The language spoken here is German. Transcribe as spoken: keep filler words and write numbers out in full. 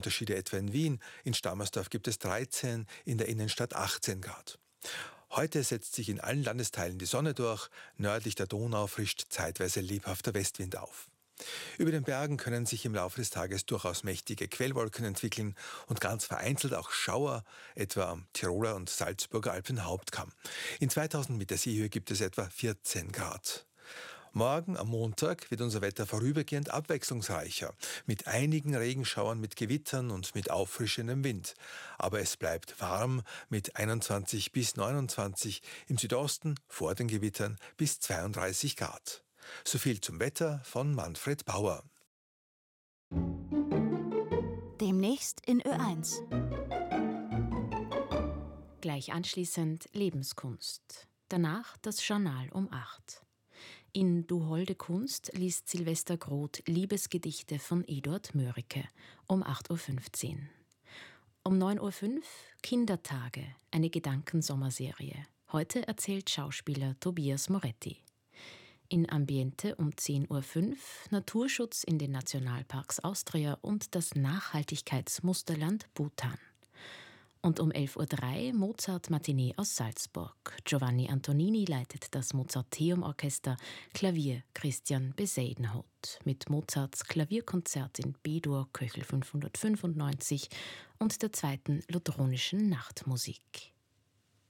Unterschiede etwa in Wien. In Stammersdorf gibt es dreizehn, in der Innenstadt achtzehn Grad. Heute setzt sich in allen Landesteilen die Sonne durch. Nördlich der Donau frischt zeitweise lebhafter Westwind auf. Über den Bergen können sich im Laufe des Tages durchaus mächtige Quellwolken entwickeln und ganz vereinzelt auch Schauer, etwa am Tiroler und Salzburger Alpenhauptkamm. In zweitausend Meter Seehöhe gibt es etwa vierzehn Grad. Morgen, am Montag, wird unser Wetter vorübergehend abwechslungsreicher, mit einigen Regenschauern, mit Gewittern und mit auffrischendem Wind. Aber es bleibt warm mit einundzwanzig bis neunundzwanzig, im Südosten vor den Gewittern bis zweiunddreißig Grad. So viel zum Wetter von Manfred Bauer. Demnächst in Ö eins. Gleich anschließend Lebenskunst. Danach das Journal um acht. In Du holde Kunst liest Silvester Groth Liebesgedichte von Eduard Mörike um acht Uhr fünfzehn. Um neun Uhr fünf Kindertage, eine Gedankensommerserie. Heute erzählt Schauspieler Tobias Moretti. In Ambiente um zehn Uhr fünf Naturschutz in den Nationalparks Austria und das Nachhaltigkeitsmusterland Bhutan. Und um elf Uhr drei Mozart-Matinee aus Salzburg. Giovanni Antonini leitet das Mozarteum-Orchester, Klavier Christian Besadenhout mit Mozarts Klavierkonzert in B-Dur Köchel fünfhundertfünfundneunzig und der zweiten Lothronischen Nachtmusik.